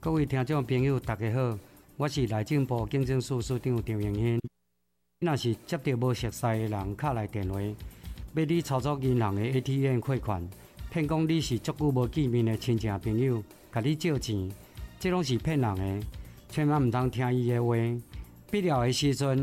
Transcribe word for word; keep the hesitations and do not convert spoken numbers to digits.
各位听众朋友，大家好，我是内政部警政署署长张永兴。若是接到无熟悉的人敲来电话，要你操作银行的 A T M 汇款，骗讲你是足久无见面的亲戚朋友，甲你借钱，这拢是骗人的，千万唔通听伊的话。必要的时阵，